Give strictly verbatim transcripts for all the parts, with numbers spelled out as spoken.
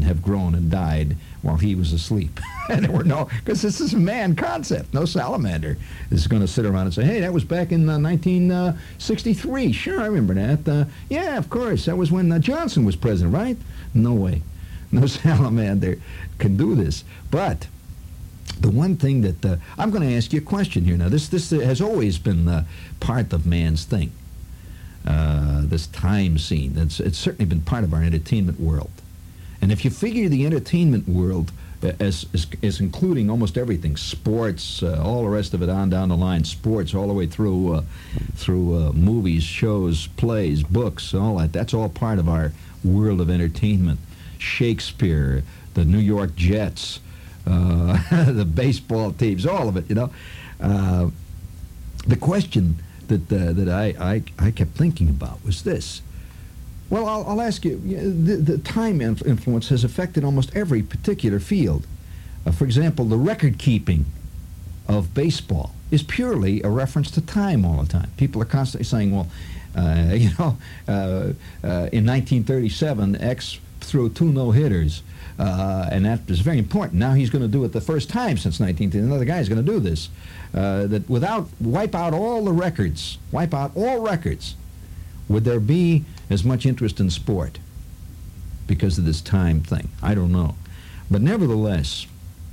wouldn't have grown and died while he was asleep. And there were no, because this is a man concept. No salamander is going to sit around and say, hey, that was back in uh, nineteen sixty-three. Sure, I remember that. Uh, yeah, of course. That was when uh, Johnson was president, right? No way. No salamander can do this. But the one thing that, uh, I'm going to ask you a question here. Now, this, this has always been uh, part of man's thing. Uh, this time scene. It's, it's certainly been part of our entertainment world. And if you figure the entertainment world as, as, as including almost everything, sports, uh, all the rest of it on down the line, sports all the way through, uh, through uh, movies, shows, plays, books, all that, that's all part of our world of entertainment. Shakespeare, the New York Jets, uh, the baseball teams, all of it, you know. Uh, the question that uh, that I, I I kept thinking about was this. Well, I'll, I'll ask you. The, the time inf influence has affected almost every particular field. Uh, for example, the record keeping of baseball is purely a reference to time all the time. People are constantly saying, well, uh, you know, uh, uh, in nineteen thirty-seven, X threw two no-hitters. Uh, and that is very important. Now he's going to do it the first time since nineteen thirty. Another guy is going to do this. Uh, that without, wipe out all the records, wipe out all records, would there be as much interest in sport because of this time thing? I don't know. But nevertheless,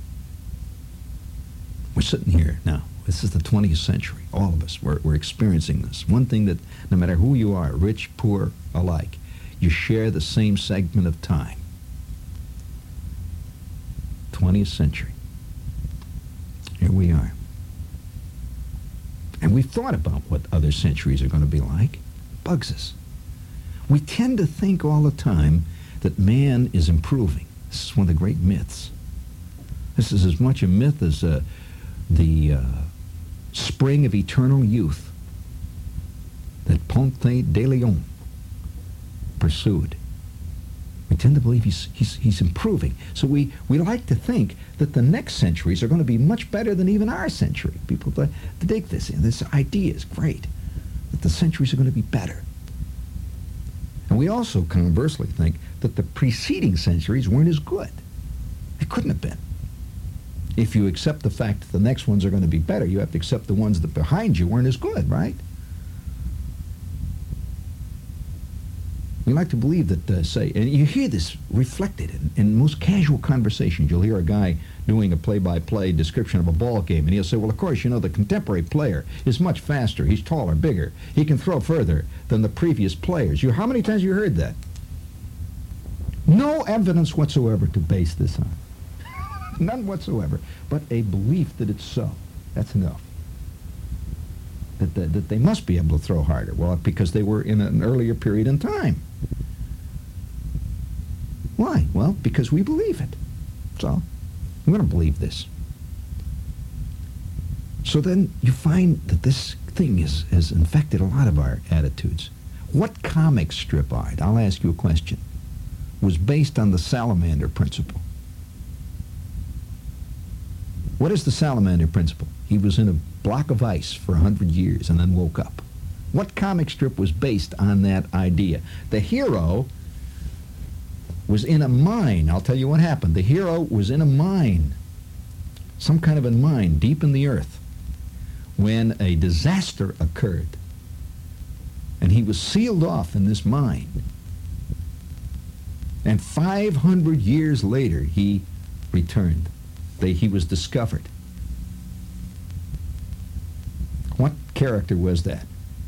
we're sitting here now. This is the twentieth century. All of us, we're, we're experiencing this. One thing that, no matter who you are, rich, poor, alike, you share the same segment of time. twentieth century. Here we are. And we've thought about what other centuries are going to be like. Bugs us. We tend to think all the time that man is improving. This is one of the great myths. This is as much a myth as uh, the uh, spring of eternal youth that Ponce de Leon pursued. We tend to believe he's, he's, he's improving. So we, we like to think that the next centuries are going to be much better than even our century. People th dig this. This idea is great, that the centuries are going to be better. And we also conversely think that the preceding centuries weren't as good. They couldn't have been. If you accept the fact that the next ones are going to be better, you have to accept the ones that behind you weren't as good, right? We like to believe that, uh, say, and you hear this reflected in, in most casual conversations. You'll hear a guy doing a play-by-play description of a ball game, and he'll say, well, of course, you know, the contemporary player is much faster. He's taller, bigger. He can throw further than the previous players. You, how many times have you heard that? No evidence whatsoever to base this on. None whatsoever, but a belief that it's so. That's enough. That, that, that they must be able to throw harder. Well, because they were in an earlier period in time. Why? Well, because we believe it. So, we're going to believe this. So then you find that this thing is, has infected a lot of our attitudes. What comic strip art, I'll ask you a question, was based on the salamander principle? What is the salamander principle? He was in a block of ice for a hundred years and then woke up. What comic strip was based on that idea? The hero was in a mine. I'll tell you what happened. The hero was in a mine, some kind of a mine deep in the earth, when a disaster occurred. And he was sealed off in this mine. And five hundred years later, he returned. They, he was discovered. What character was that?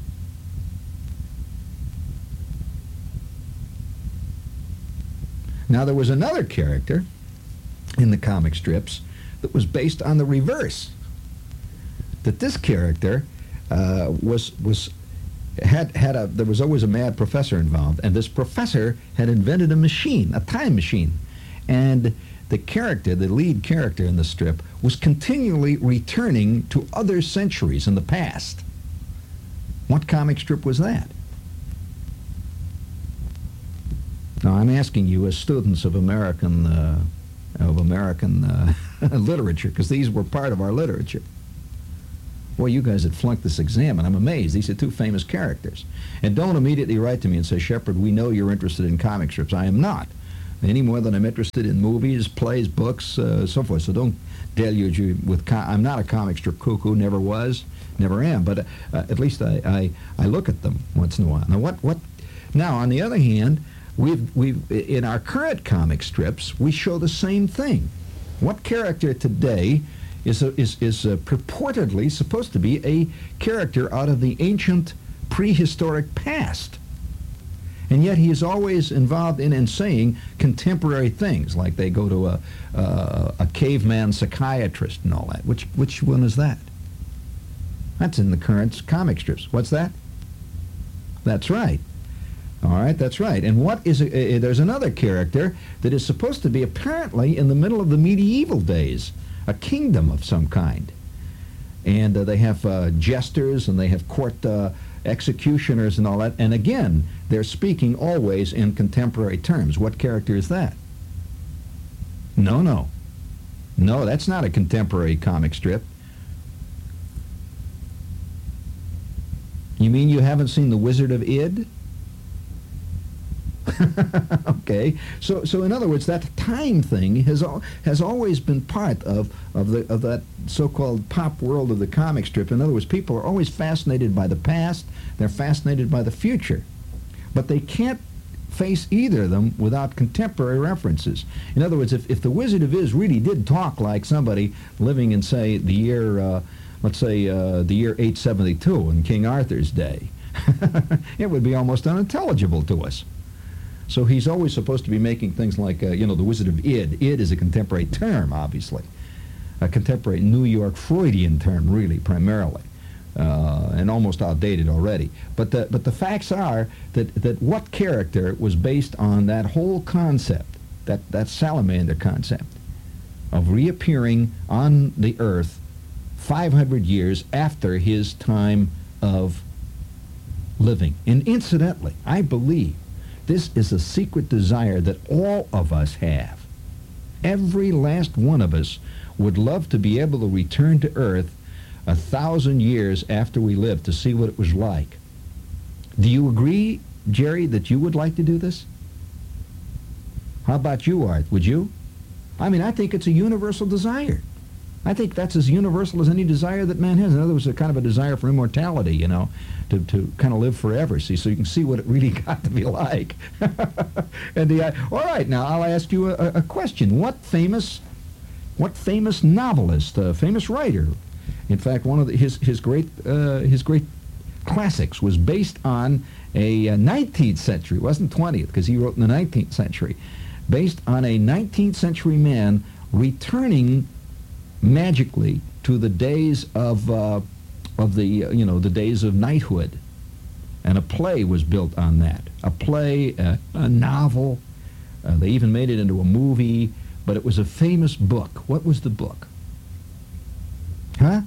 Now, there was another character in the comic strips that was based on the reverse. That this character uh, was was had had a there was always a mad professor involved, and this professor had invented a machine, a time machine, and the character, the lead character in the strip, was continually returning to other centuries in the past. What comic strip was that? Now, I'm asking you as students of American uh, of American uh, literature, because these were part of our literature. Boy, you guys had flunked this exam, and I'm amazed. These are two famous characters. And don't immediately write to me and say, Shepard, we know you're interested in comic strips. I am not. any more than I'm interested in movies, plays, books, uh, so forth. So don't deluge you with. Com- I'm not a comic strip cuckoo. Never was. Never am. But uh, at least I, I I look at them once in a while. Now what what? Now on the other hand, we've we've in our current comic strips we show the same thing. What character today is a, is is uh, purportedly supposed to be a character out of the ancient prehistoric past? And yet he is always involved in and saying contemporary things, like they go to a, uh, a caveman psychiatrist and all that. Which, which one is that? That's in the current comic strips. What's that? That's right. All right, that's right. And what is a, uh, there's another character that is supposed to be apparently in the middle of the medieval days, a kingdom of some kind. And uh, they have uh, jesters and they have court uh, executioners and all that. And again, they're speaking always in contemporary terms. What character is that? No, no. No, that's not a contemporary comic strip. You mean you haven't seen The Wizard of Id? Okay, so so in other words, that time thing has al has always been part of of the of that so-called pop world of the comic strip. In other words, people are always fascinated by the past. They're fascinated by the future, but they can't face either of them without contemporary references. In other words, if if the Wizard of Oz really did talk like somebody living in, say, the year, uh, let's say, uh, the year eight seventy-two in King Arthur's day, it would be almost unintelligible to us. So he's always supposed to be making things like, uh, you know, the Wizard of Id. Id is a contemporary term, obviously. A contemporary New York Freudian term, really, primarily. Uh, and almost outdated already. But the, but the facts are that, that what character was based on that whole concept, that, that salamander concept, of reappearing on the earth five hundred years after his time of living. And incidentally, I believe this is a secret desire that all of us have. Every last one of us would love to be able to return to Earth a thousand years after we lived to see what it was like. Do you agree, Jerry, that you would like to do this? How about you, Art? Would you? I mean, I think it's a universal desire. I think that's as universal as any desire that man has. In other words, a kind of a desire for immortality, you know, to, to kind of live forever, see, so you can see what it really got to be like. And the, uh, all right, now I'll ask you a, a question. What famous, what famous novelist, uh, famous writer, in fact, one of the, his his great uh, his great classics was based on a, a nineteenth century, it wasn't twentieth, because he wrote in the nineteenth century, based on a nineteenth century man returning magically to the days of uh, of the uh, you know the days of knighthood, and a play was built on that. A play, uh, a novel. Uh, they even made it into a movie, but it was a famous book. What was the book? Huh?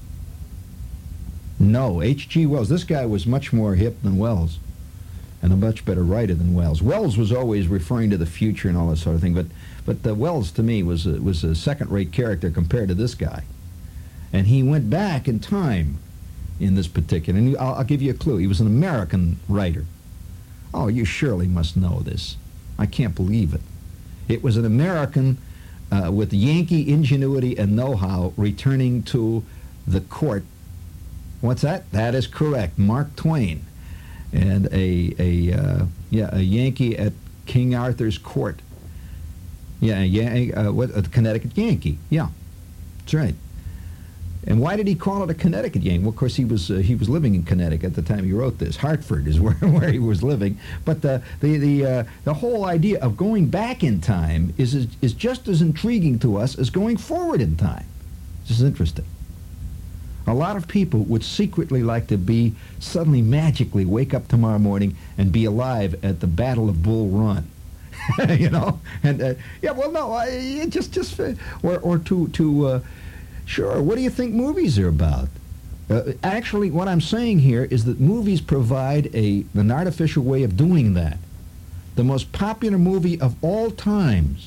No, H G Wells. This guy was much more hip than Wells, and a much better writer than Wells. Wells was always referring to the future and all that sort of thing, but but uh, Wells to me was a, was a second-rate character compared to this guy, and he went back in time in this particular. And I'll, I'll give you a clue. He was an American writer. Oh, you surely must know this. I can't believe it. It was an American uh, with Yankee ingenuity and know-how returning to the court. What's that? That is correct. Mark Twain. And a, a uh, yeah, a Yankee at King Arthur's court. Yeah, yeah, uh, what, a Connecticut Yankee. Yeah, that's right. And why did he call it a Connecticut Yankee? Well, of course, he was uh, he was living in Connecticut at the time he wrote this. Hartford is where, where he was living. But the the the uh, the whole idea of going back in time is is just as intriguing to us as going forward in time. This is interesting. A lot of people would secretly like to be suddenly magically wake up tomorrow morning and be alive at the Battle of Bull Run. You know, and uh, yeah, well, no, I, just just uh, or or to to uh, sure. What do you think movies are about? Uh, actually, what I'm saying here is that movies provide a an artificial way of doing that. The most popular movie of all times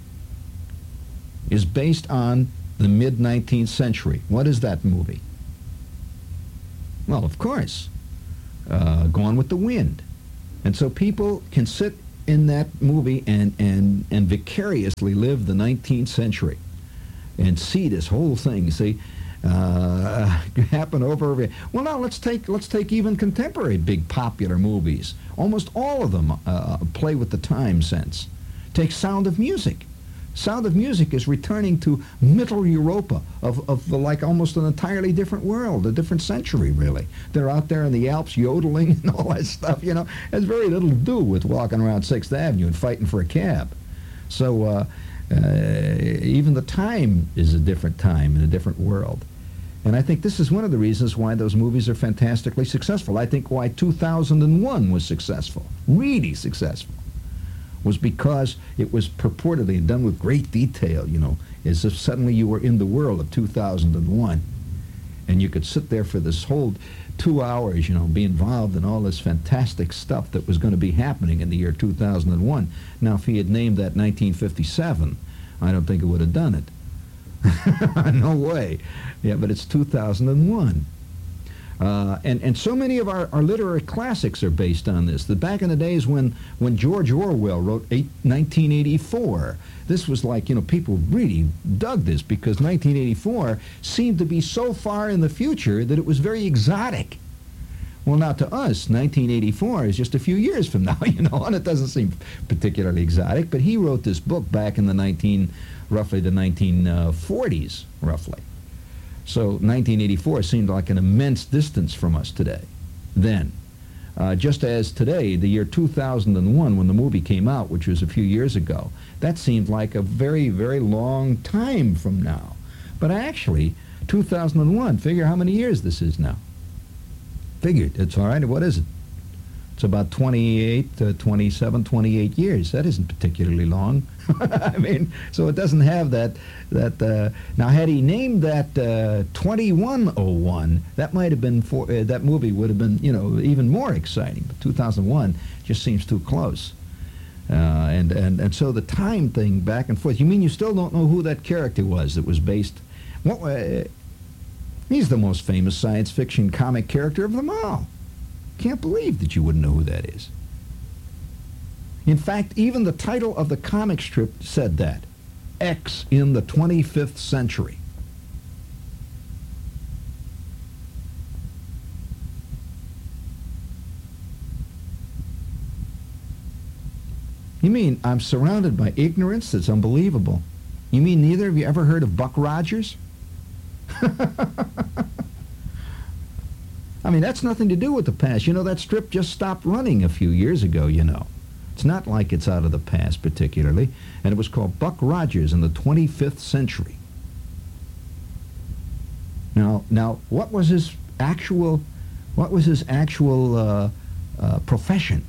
is based on the mid nineteenth century. What is that movie? Well, of course, uh, Gone with the Wind. And so people can sit in that movie and, and, and vicariously live the nineteenth century and see this whole thing, see, uh, happen over over. Well, now let's take let's take even contemporary big popular movies. Almost all of them uh, play with the time sense. Take Sound of Music. Sound of Music is returning to Middle Europa of, of the, like almost an entirely different world, a different century, really. They're out there in the Alps yodeling and all that stuff, you know. It has very little to do with walking around Sixth Avenue and fighting for a cab. So uh, uh, even the time is a different time in a different world. And I think this is one of the reasons why those movies are fantastically successful. I think why two thousand one was successful, really successful, was because it was purportedly done with great detail, you know, as if suddenly you were in the world of two thousand one. And you could sit there for this whole two hours, you know, be involved in all this fantastic stuff that was going to be happening in the year two thousand one. Now, if he had named that nineteen fifty-seven, I don't think it would have done it. No way. Yeah, but it's two thousand one. Uh, and, and so many of our, our literary classics are based on this. That back in the days when, when George Orwell wrote eight, nineteen eighty-four, this was like, you know, people really dug this because nineteen eighty-four seemed to be so far in the future that it was very exotic. Well, now to us, nineteen eighty-four is just a few years from now, you know, and it doesn't seem particularly exotic, but he wrote this book back in the nineteen, roughly the nineteen forties, roughly. So nineteen eighty-four seemed like an immense distance from us today, then. Uh, just as today, the year two thousand one, when the movie came out, which was a few years ago, that seemed like a very, very long time from now. But actually, two thousand one, figure how many years this is now. Figure it. It's all right. What is it? It's about twenty-eight, uh, twenty-seven, twenty-eight years. That isn't particularly long. I mean, so it doesn't have that, that, uh, now had he named that uh, twenty-one oh one, that might have been, for, uh, that movie would have been, you know, even more exciting. But two thousand one just seems too close. Uh, and, and, and so the time thing back and forth, you mean you still don't know who that character was that was based, what, uh, he's the most famous science fiction comic character of them all. Can't believe that you wouldn't know who that is. In fact, even the title of the comic strip said that. X in the twenty-fifth century. You mean I'm surrounded by ignorance that's unbelievable? You mean neither of you ever heard of Buck Rogers? I mean, that's nothing to do with the past. You know, that strip just stopped running a few years ago, you know. It's not like it's out of the past particularly. And it was called Buck Rogers in the twenty-fifth century. Now, now, what was his actual, what was his actual uh, uh, profession?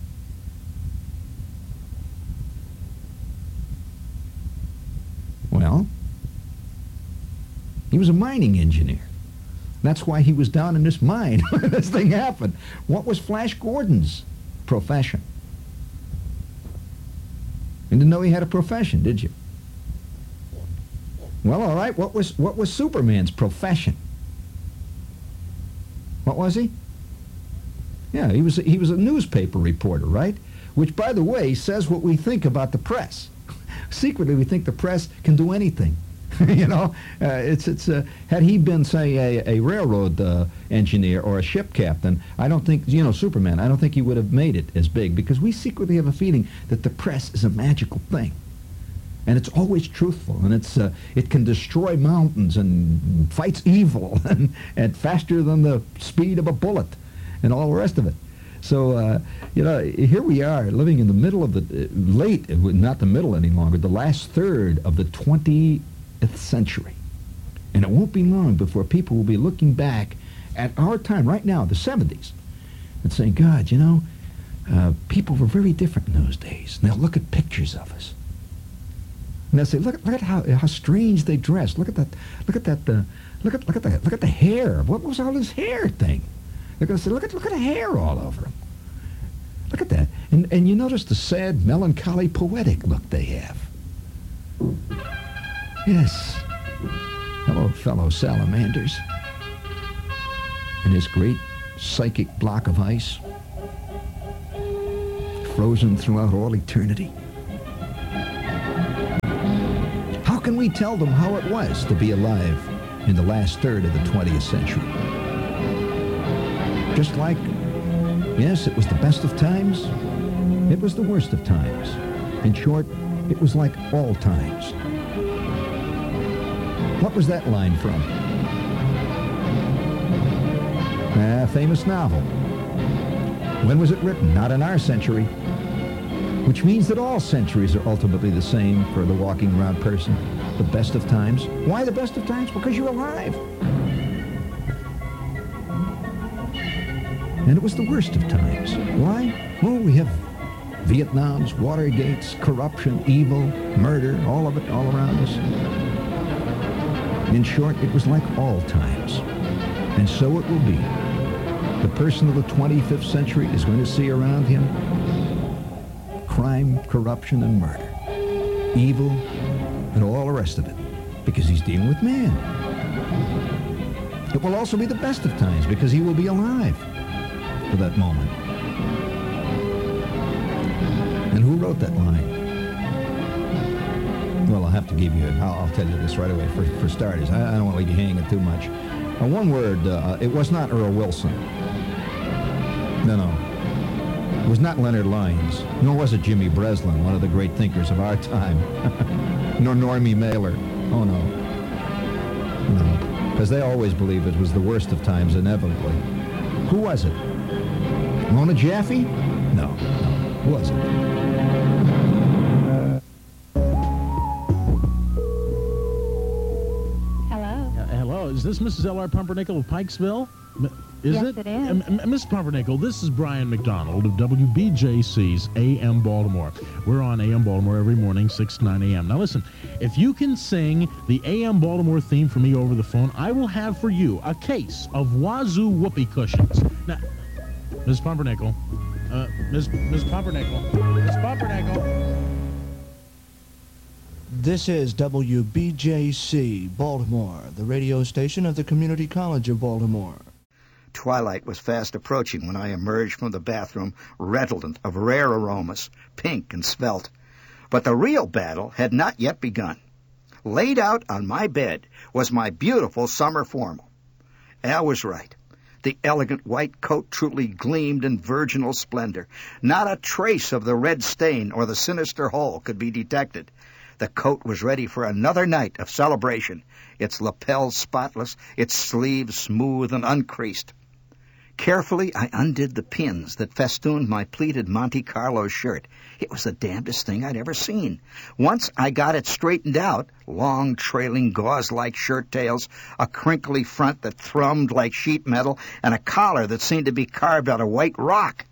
Well, he was a mining engineer. That's why he was down in this mine when this thing happened. What was Flash Gordon's profession? You didn't know he had a profession, did you? Well, all right, what was, what was Superman's profession? What was he? Yeah, he was, he was a newspaper reporter, right? Which, by the way, says what we think about the press. Secretly, we think the press can do anything. You know, uh, it's, it's, uh, had he been, say, a, a railroad uh, engineer or a ship captain, I don't think, you know, Superman, I don't think he would have made it as big, because we secretly have a feeling that the press is a magical thing. And it's always truthful, and it's, uh, it can destroy mountains and fights evil and, and faster than the speed of a bullet and all the rest of it. So, uh, you know, here we are living in the middle of the, uh, late, not the middle any longer, the last third of the twentieth century. And it won't be long before people will be looking back at our time right now, the seventies, and saying, God, you know, uh, people were very different in those days. And they'll look at pictures of us. And they'll say, look, look at how, how strange they dressed. Look at that, look at that, uh, look at, look at that, look at the hair. What was all this hair thing? They're going to say, look at, look at the hair all over them. Look at that. And, and you notice the sad, melancholy, poetic look they have. Yes. Hello, fellow salamanders. And this great psychic block of ice. frozen throughout all eternity. How can we tell them how it was to be alive in the last third of the twentieth century? Just like, yes, it was the best of times, it was the worst of times. In short, it was like all times. What was that line from? A famous novel. When was it written? Not in our century. Which means that all centuries are ultimately the same for the walking around person. The best of times. Why the best of times? Because you're alive. And it was the worst of times. Why? Well, we have Vietnams, Watergates, corruption, evil, murder, all of it all around us. In short, it was like all times. And so it will be. The person of the twenty-fifth century is going to see around him crime, corruption, and murder. Evil, and all the rest of it. Because he's dealing with man. It will also be the best of times because he will be alive for that moment. And who wrote that line? Well, I'll have to give you, I'll, I'll tell you this right away for, for starters. I, I don't want to leave you hanging too much. Uh, one word, uh, it was not Earl Wilson. No, no. It was not Leonard Lyons, nor was it Jimmy Breslin, one of the great thinkers of our time. Nor Normie Mailer. Oh, no. No. Because they always believed it was the worst of times, inevitably. Who was it? Mona Jaffe? No, no. Who was it? Is this Missus L R Pumpernickel of Pikesville? Is yes, it? it is. M- M- Miss Pumpernickel, this is Brian McDonald of W B J C's A M Baltimore. We're on A M Baltimore every morning, six to nine a.m. Now listen, if you can sing the A M Baltimore theme for me over the phone, I will have for you a case of Wazoo whoopee cushions. Now, Miss Pumpernickel, uh, Miss Miss Pumpernickel, Miss Pumpernickel. This is W B J C, Baltimore, the radio station of the Community College of Baltimore. Twilight was fast approaching when I emerged from the bathroom, redolent of rare aromas, pink and svelte. But the real battle had not yet begun. Laid out on my bed was my beautiful summer formal. Al was right. The elegant white coat truly gleamed in virginal splendor. Not a trace of the red stain or the sinister hole could be detected. The coat was ready for another night of celebration, its lapels spotless, its sleeves smooth and uncreased. Carefully, I undid the pins that festooned my pleated Monte Carlo shirt. It was the damnedest thing I'd ever seen. Once I got it straightened out, long, trailing, gauze-like shirt tails, a crinkly front that thrummed like sheet metal, and a collar that seemed to be carved out of white rock.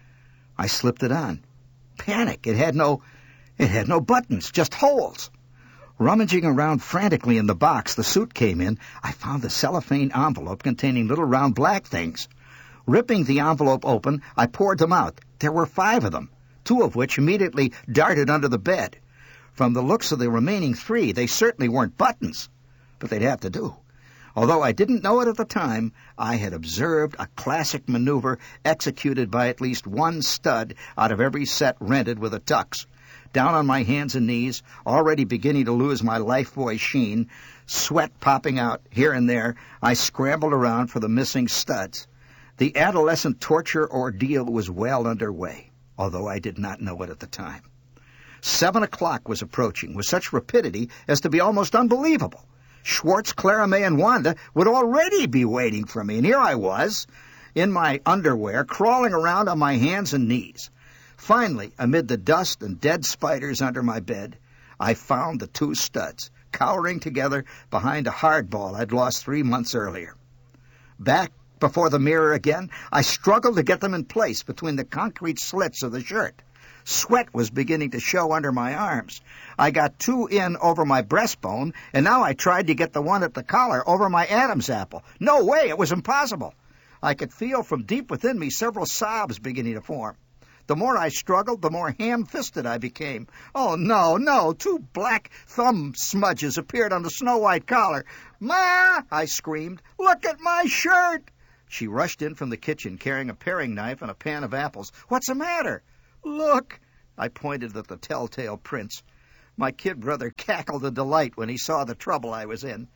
I slipped it on. Panic. It had no... It had no buttons, just holes. Rummaging around frantically in the box the suit came in, I found the cellophane envelope containing little round black things. Ripping the envelope open, I poured them out. There were five of them, two of which immediately darted under the bed. From the looks of the remaining three, they certainly weren't buttons, but they'd have to do. Although I didn't know it at the time, I had observed a classic maneuver executed by at least one stud out of every set rented with a tux. Down on my hands and knees, already beginning to lose my lifebuoy sheen, sweat popping out here and there, I scrambled around for the missing studs. The adolescent torture ordeal was well underway, although I did not know it at the time. Seven o'clock was approaching with such rapidity as to be almost unbelievable. Schwartz, Clara May, and Wanda would already be waiting for me, and here I was, in my underwear, crawling around on my hands and knees. Finally, amid the dust and dead spiders under my bed, I found the two studs, cowering together behind a hardball I'd lost three months earlier. Back before the mirror again, I struggled to get them in place between the concrete slits of the shirt. Sweat was beginning to show under my arms. I got two in over my breastbone, and now I tried to get the one at the collar over my Adam's apple. No way, it was impossible. I could feel from deep within me several sobs beginning to form. The more I struggled, the more ham-fisted I became. Oh, no, no, two black thumb smudges appeared on the snow-white collar. "Ma!" I screamed. "Look at my shirt!" She rushed in from the kitchen carrying a paring knife and a pan of apples. "What's the matter?" look! I pointed at the telltale prints. My kid brother cackled in delight when he saw the trouble I was in.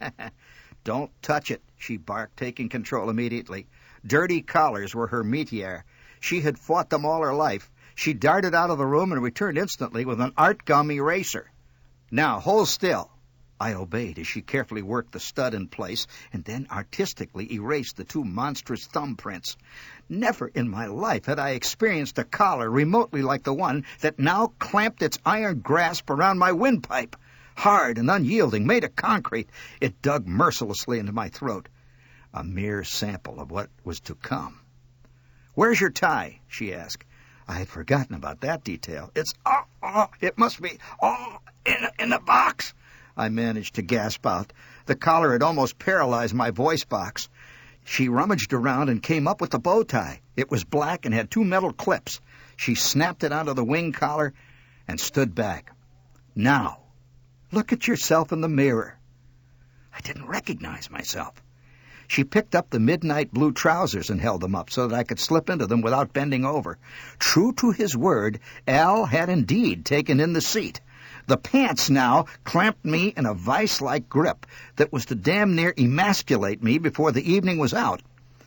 Don't touch it, she barked, taking control immediately. Dirty collars were her métier. She had fought them all her life. She darted out of the room and returned instantly with an art gum eraser. Now, hold still. I obeyed as she carefully worked the stud in place and then artistically erased the two monstrous thumbprints. Never in my life had I experienced a collar remotely like the one that now clamped its iron grasp around my windpipe. Hard and unyielding, made of concrete, it dug mercilessly into my throat. A mere sample of what was to come. "Where's your tie?" she asked. I had forgotten about that detail. It's, oh, oh, it must be, oh, in, in the box. I managed to gasp out. The collar had almost paralyzed my voice box. She rummaged around and came up with the bow tie. It was black and had two metal clips. She snapped it onto the wing collar and stood back. "Now, look at yourself in the mirror." I didn't recognize myself. She picked up the midnight blue trousers and held them up so that I could slip into them without bending over. True to his word, Al had indeed taken in the seat. The pants now clamped me in a vice-like grip that was to damn near emasculate me before the evening was out.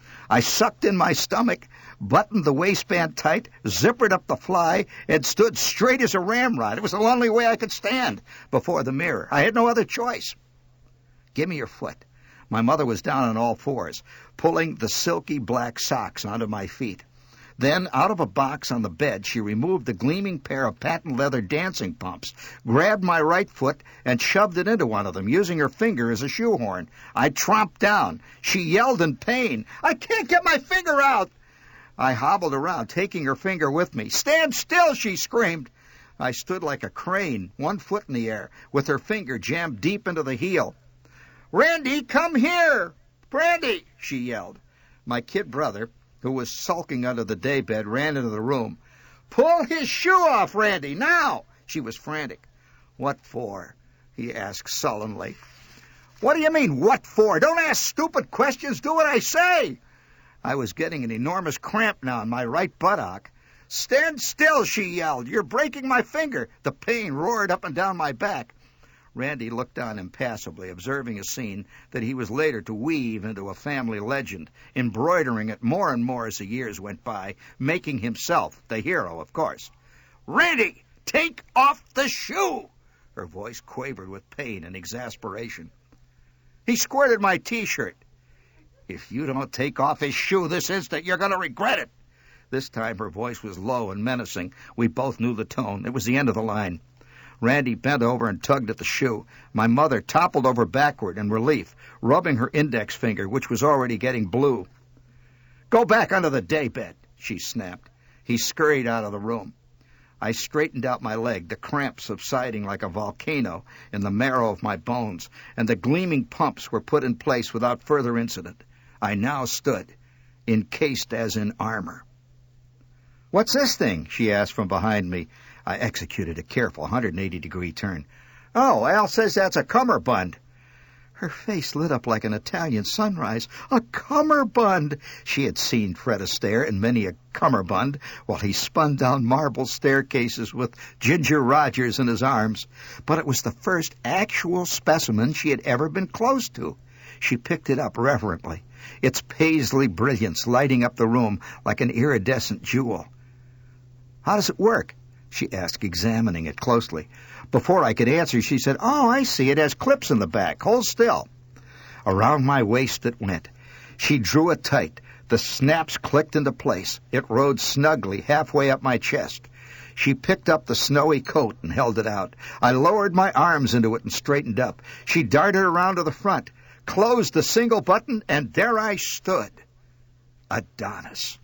I sucked in my stomach, buttoned the waistband tight, zippered up the fly, and stood straight as a ramrod. It was the only way I could stand before the mirror. I had no other choice. "Give me your foot." My mother was down on all fours, pulling the silky black socks onto my feet. Then, out of a box on the bed, she removed the gleaming pair of patent leather dancing pumps, grabbed my right foot, and shoved it into one of them, using her finger as a shoehorn. I tromped down. She yelled in pain. "I can't get my finger out!" I hobbled around, taking her finger with me. "Stand still!" she screamed. I stood like a crane, one foot in the air, with her finger jammed deep into the heel. "Randy, come here! Brandy!" she yelled. My kid brother, who was sulking under the daybed, ran into the room. "Pull his shoe off, Randy, now!" She was frantic. "What for?" he asked sullenly. "What do you mean, what for? Don't ask stupid questions. Do what I say." I was getting an enormous cramp now in my right buttock. "Stand still," she yelled. "You're breaking my finger." The pain roared up and down my back. Randy looked on impassively, observing a scene that he was later to weave into a family legend, embroidering it more and more as the years went by, making himself the hero, of course. "Randy, take off the shoe!" Her voice quavered with pain and exasperation. He squirted my T-shirt. "If you don't take off his shoe this instant, you're going to regret it." This time her voice was low and menacing. We both knew the tone. It was the end of the line. Randy bent over and tugged at the shoe. My mother toppled over backward in relief, rubbing her index finger, which was already getting blue. "Go back under the daybed," she snapped. He scurried out of the room. I straightened out my leg, the cramp subsiding like a volcano in the marrow of my bones, and the gleaming pumps were put in place without further incident. I now stood, encased as in armor. "What's this thing?" she asked from behind me. I executed a careful one hundred eighty degree turn. "Oh, Al says that's a cummerbund." Her face lit up like an Italian sunrise. A cummerbund! She had seen Fred Astaire in many a cummerbund while he spun down marble staircases with Ginger Rogers in his arms. But it was the first actual specimen she had ever been close to. She picked it up reverently, its paisley brilliance lighting up the room like an iridescent jewel. "How does it work?" she asked, examining it closely. Before I could answer, she said, "Oh, I see. It has clips in the back. Hold still." Around my waist it went. She drew it tight. The snaps clicked into place. It rode snugly halfway up my chest. She picked up the snowy coat and held it out. I lowered my arms into it and straightened up. She darted around to the front, closed the single button, and there I stood. Adonis.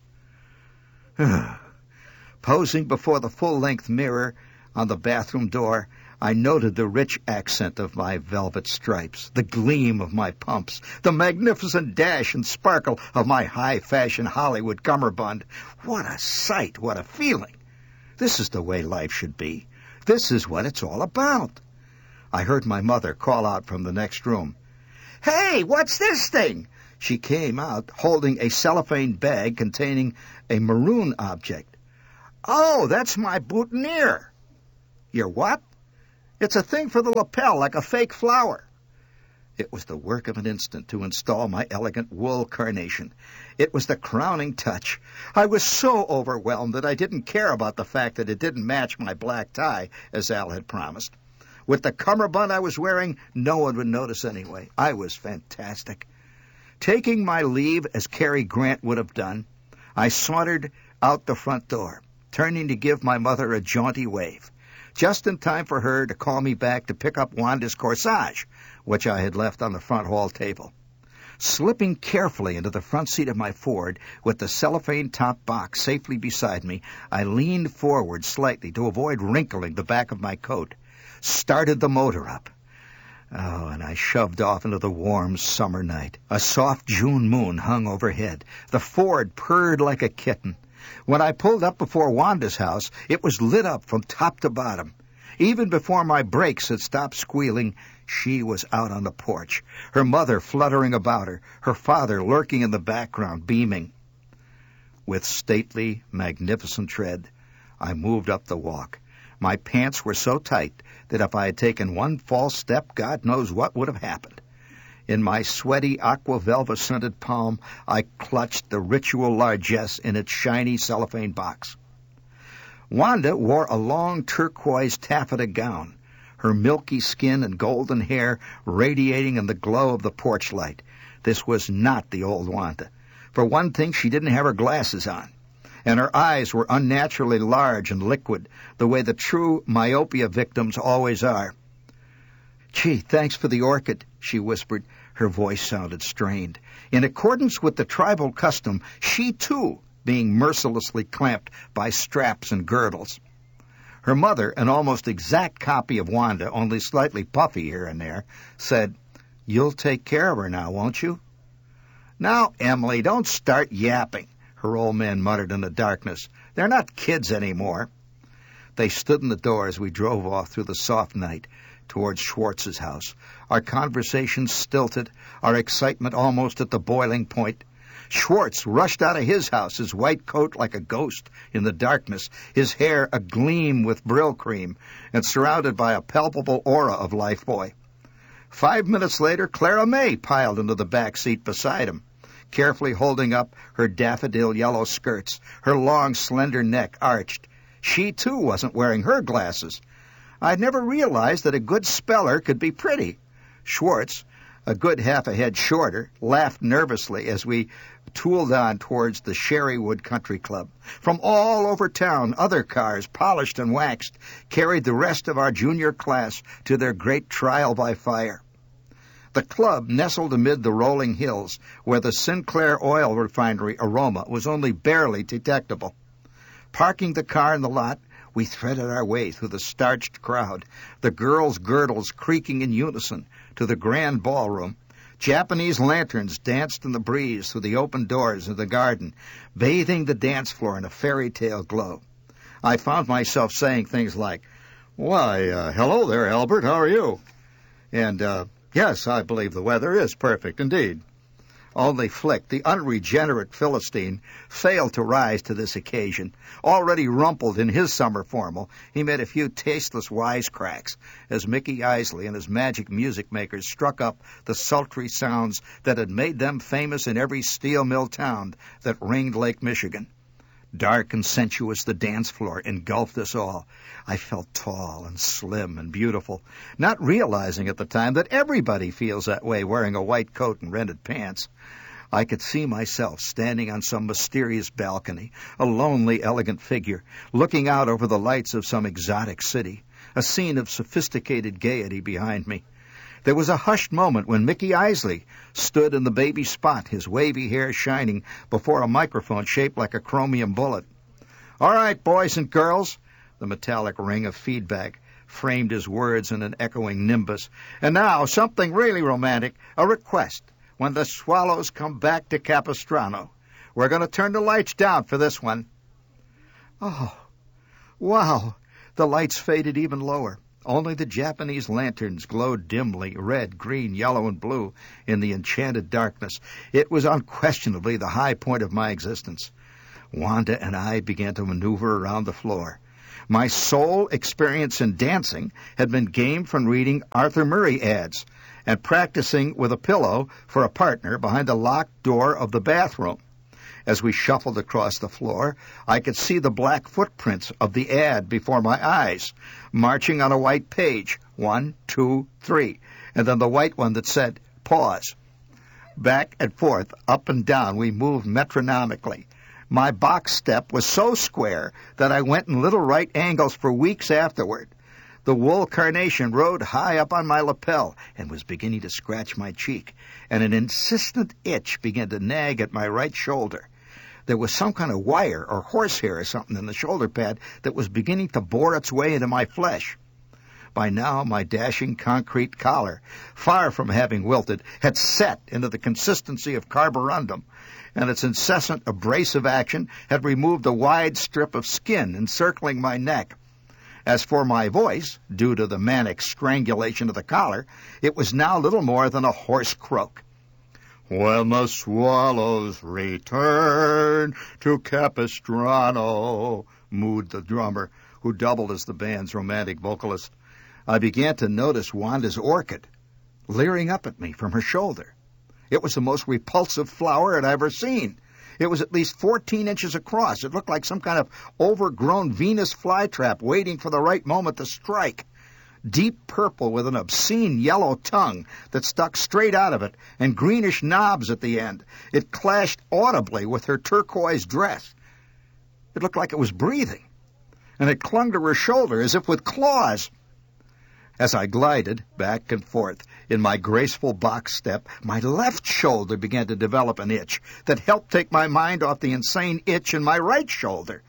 Posing before the full-length mirror on the bathroom door, I noted the rich accent of my velvet stripes, the gleam of my pumps, the magnificent dash and sparkle of my high-fashion Hollywood cummerbund. What a sight, what a feeling! This is the way life should be. This is what it's all about. I heard my mother call out from the next room. "Hey, what's this thing?" She came out holding a cellophane bag containing a maroon object. Oh, that's my boutonniere. Your what? It's a thing for the lapel, like a fake flower. It was the work of an instant to install my elegant wool carnation. It was the crowning touch. I was so overwhelmed that I didn't care about the fact that it didn't match my black tie, as Al had promised. With the cummerbund I was wearing, no one would notice anyway. I was fantastic. Taking my leave, as Cary Grant would have done, I sauntered out the front door, turning to give my mother a jaunty wave, just in time for her to call me back to pick up Wanda's corsage, which I had left on the front hall table. Slipping carefully into the front seat of my Ford, with the cellophane-top box safely beside me, I leaned forward slightly to avoid wrinkling the back of my coat, started the motor up. Oh, and I shoved off into the warm summer night. A soft June moon hung overhead. The Ford purred like a kitten. When I pulled up before Wanda's house, it was lit up from top to bottom. Even before my brakes had stopped squealing, she was out on the porch, her mother fluttering about her, her father lurking in the background, beaming. With stately, magnificent tread, I moved up the walk. My pants were so tight that if I had taken one false step, God knows what would have happened. In my sweaty aqua velvet-scented palm, I clutched the ritual largesse in its shiny cellophane box. Wanda wore a long turquoise taffeta gown, her milky skin and golden hair radiating in the glow of the porch light. This was not the old Wanda. For one thing, she didn't have her glasses on, and her eyes were unnaturally large and liquid, the way the true myopia victims always are. "Gee, thanks for the orchid," she whispered. Her voice sounded strained. In accordance with the tribal custom, she, too, being mercilessly clamped by straps and girdles. Her mother, an almost exact copy of Wanda, only slightly puffy here and there, said, "You'll take care of her now, won't you?" "Now, Emily, don't start yapping," her old man muttered in the darkness. "They're not kids anymore." They stood in the door as we drove off through the soft night towards Schwartz's house, our conversation stilted, our excitement almost at the boiling point. Schwartz rushed out of his house, his white coat like a ghost in the darkness, his hair agleam with Brill cream, and surrounded by a palpable aura of Lifebuoy. Five minutes later, Clara May piled into the back seat beside him, carefully holding up her daffodil yellow skirts, her long, slender neck arched. She, too, wasn't wearing her glasses. I'd never realized that a good speller could be pretty. Schwartz, a good half a head shorter, laughed nervously as we tooled on towards the Sherrywood Country Club. From all over town, other cars, polished and waxed, carried the rest of our junior class to their great trial by fire. The club nestled amid the rolling hills, where the Sinclair oil refinery aroma was only barely detectable. Parking the car in the lot, we threaded our way through the starched crowd, the girls' girdles creaking in unison, to the grand ballroom. Japanese lanterns danced in the breeze through the open doors of the garden, bathing the dance floor in a fairy tale glow. I found myself saying things like, "Why, uh, hello there, Albert, how are you?" And, uh, "Yes, I believe the weather is perfect indeed." Only Flick, the unregenerate Philistine, failed to rise to this occasion. Already rumpled in his summer formal, he made a few tasteless wisecracks as Mickey Isley and his magic music makers struck up the sultry sounds that had made them famous in every steel mill town that ringed Lake Michigan. Dark and sensuous, the dance floor engulfed us all. I felt tall and slim and beautiful, not realizing at the time that everybody feels that way wearing a white coat and rented pants. I could see myself standing on some mysterious balcony, a lonely, elegant figure, looking out over the lights of some exotic city, a scene of sophisticated gaiety behind me. There was a hushed moment when Mickey Isley stood in the baby spot, his wavy hair shining before a microphone shaped like a chromium bullet. "All right, boys and girls," the metallic ring of feedback framed his words in an echoing nimbus. "And now, something really romantic, a request. When the swallows come back to Capistrano, we're going to turn the lights down for this one." Oh, wow! The lights faded even lower. Only the Japanese lanterns glowed dimly, red, green, yellow, and blue, in the enchanted darkness. It was unquestionably the high point of my existence. Wanda and I began to maneuver around the floor. My sole experience in dancing had been gained from reading Arthur Murray ads and practicing with a pillow for a partner behind the locked door of the bathroom. As we shuffled across the floor, I could see the black footprints of the ad before my eyes, marching on a white page, one, two, three, and then the white one that said, pause. Back and forth, up and down, we moved metronomically. My box step was so square that I went in little right angles for weeks afterward. The wool carnation rode high up on my lapel and was beginning to scratch my cheek, and an insistent itch began to nag at my right shoulder. There was some kind of wire or horsehair or something in the shoulder pad that was beginning to bore its way into my flesh. By now, my dashing concrete collar, far from having wilted, had set into the consistency of carborundum, and its incessant abrasive action had removed a wide strip of skin encircling my neck. As for my voice, due to the manic strangulation of the collar, it was now little more than a hoarse croak. When the swallows return to Capistrano, mooed the drummer, who doubled as the band's romantic vocalist. I began to notice Wanda's orchid leering up at me from her shoulder. It was the most repulsive flower I'd ever seen. It was at least fourteen inches across. It looked like some kind of overgrown Venus flytrap waiting for the right moment to strike. Deep purple with an obscene yellow tongue that stuck straight out of it and greenish knobs at the end. It clashed audibly with her turquoise dress. It looked like it was breathing, and it clung to her shoulder as if with claws. As I glided back and forth in my graceful box step, my left shoulder began to develop an itch that helped take my mind off the insane itch in my right shoulder,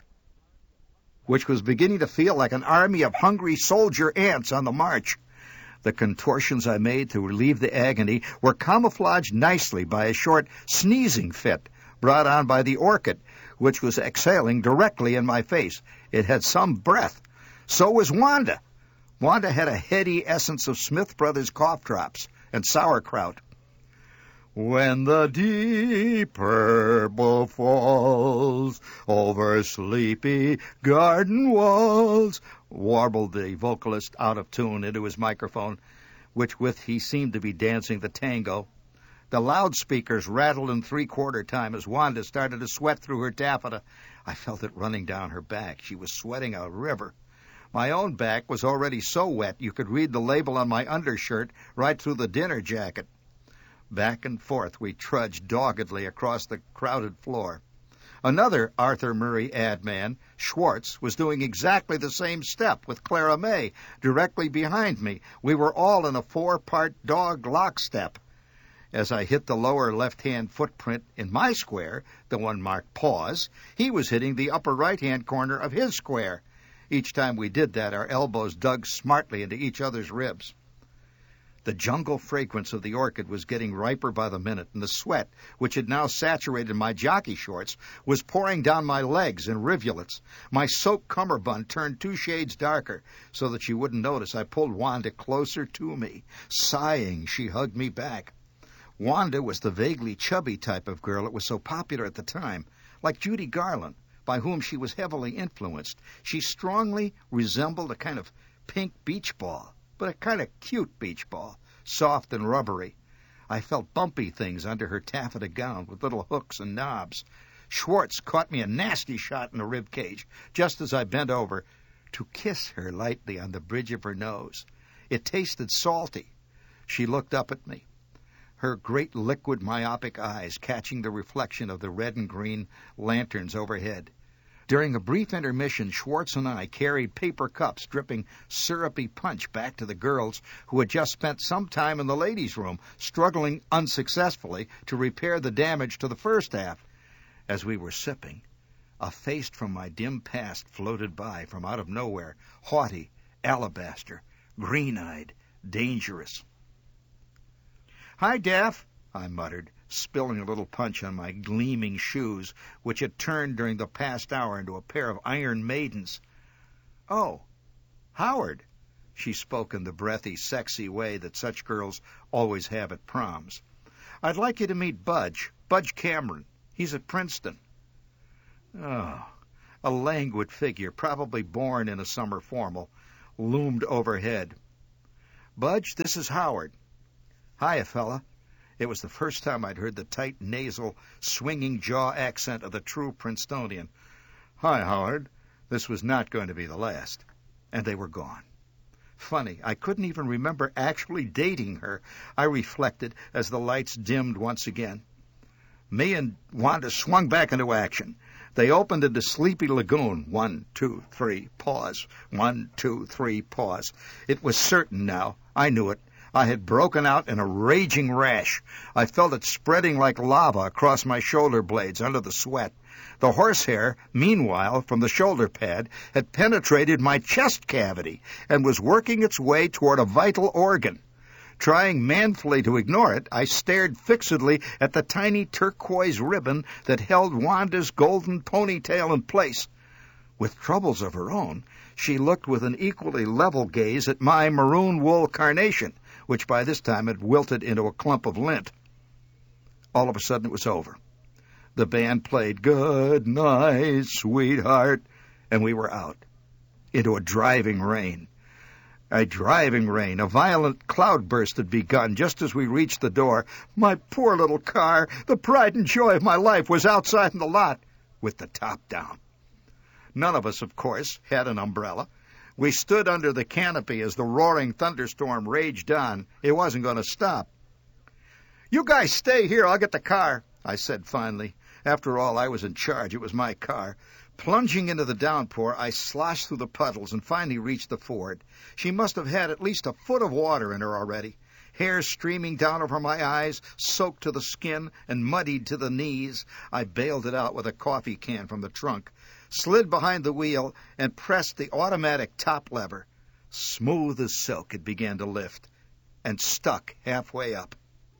which was beginning to feel like an army of hungry soldier ants on the march. The contortions I made to relieve the agony were camouflaged nicely by a short sneezing fit brought on by the orchid, which was exhaling directly in my face. It had some breath. So was Wanda. Wanda had a heady essence of Smith Brothers cough drops and sauerkraut. When the deep purple falls over sleepy garden walls, warbled the vocalist out of tune into his microphone, which with he seemed to be dancing the tango. The loudspeakers rattled in three-quarter time as Wanda started to sweat through her taffeta. I felt it running down her back. She was sweating a river. My own back was already so wet you could read the label on my undershirt right through the dinner jacket. Back and forth we trudged doggedly across the crowded floor. Another Arthur Murray ad man, Schwartz, was doing exactly the same step with Clara May directly behind me. We were all in a four-part dog lockstep. As I hit the lower left-hand footprint in my square, the one marked pause, he was hitting the upper right-hand corner of his square. Each time we did that, our elbows dug smartly into each other's ribs. The jungle fragrance of the orchid was getting riper by the minute, and the sweat, which had now saturated my jockey shorts, was pouring down my legs in rivulets. My soaked cummerbund turned two shades darker, so that she wouldn't notice. I pulled Wanda closer to me. Sighing, she hugged me back. Wanda was the vaguely chubby type of girl that was so popular at the time, like Judy Garland, by whom she was heavily influenced. She strongly resembled a kind of pink beach ball, but a kind of cute beach ball, soft and rubbery. I felt bumpy things under her taffeta gown with little hooks and knobs. Schwartz caught me a nasty shot in the rib cage just as I bent over to kiss her lightly on the bridge of her nose. It tasted salty. She looked up at me, her great liquid myopic eyes catching the reflection of the red and green lanterns overhead. During a brief intermission, Schwartz and I carried paper cups dripping syrupy punch back to the girls who had just spent some time in the ladies' room, struggling unsuccessfully to repair the damage to the first half. As we were sipping, a face from my dim past floated by from out of nowhere, haughty, alabaster, green-eyed, dangerous. "Hi, Daff," I muttered, spilling a little punch on my gleaming shoes, which had turned during the past hour into a pair of iron maidens. "Oh, Howard," she spoke in the breathy, sexy way that such girls always have at proms. "I'd like you to meet Budge, Budge Cameron. He's at Princeton." Oh, a languid figure, probably born in a summer formal, loomed overhead. "Budge, this is Howard." "Hiya, fella." It was the first time I'd heard the tight, nasal, swinging jaw accent of the true Princetonian. "Hi, Howard." This was not going to be the last. And they were gone. Funny, I couldn't even remember actually dating her, I reflected as the lights dimmed once again. Me and Wanda swung back into action. They opened into Sleepy Lagoon. One, two, three, pause. One, two, three, pause. It was certain now. I knew it. I had broken out in a raging rash. I felt it spreading like lava across my shoulder blades under the sweat. The horsehair, meanwhile, from the shoulder pad, had penetrated my chest cavity and was working its way toward a vital organ. Trying manfully to ignore it, I stared fixedly at the tiny turquoise ribbon that held Wanda's golden ponytail in place. With troubles of her own, she looked with an equally level gaze at my maroon wool carnation, which by this time had wilted into a clump of lint. All of a sudden it was over. The band played "Good Night, Sweetheart," and we were out, into a driving rain. A driving rain. A violent cloudburst had begun just as we reached the door. My poor little car, the pride and joy of my life, was outside in the lot, with the top down. None of us, of course, had an umbrella. We stood under the canopy as the roaring thunderstorm raged on. It wasn't going to stop. "You guys stay here, I'll get the car," I said finally. After all, I was in charge. It was my car. Plunging into the downpour, I sloshed through the puddles and finally reached the Ford. She must have had at least a foot of water in her already. Hair streaming down over my eyes, soaked to the skin and muddied to the knees. I bailed it out with a coffee can from the trunk, slid behind the wheel, and pressed the automatic top lever. Smooth as silk, it began to lift, and stuck halfway up.